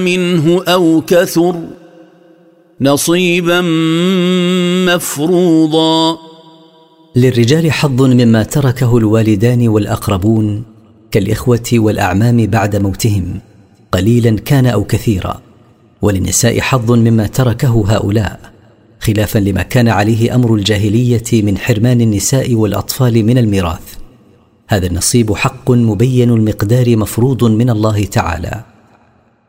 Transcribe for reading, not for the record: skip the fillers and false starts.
منه أو كثر نصيبا مفروضا. للرجال حظ مما تركه الوالدان والأقربون كالإخوة والأعمام بعد موتهم قليلا كان أو كثيرا، وللنساء حظ مما تركه هؤلاء، خلافا لما كان عليه أمر الجاهلية من حرمان النساء والأطفال من الميراث. هذا النصيب حق مبين المقدار مفروض من الله تعالى.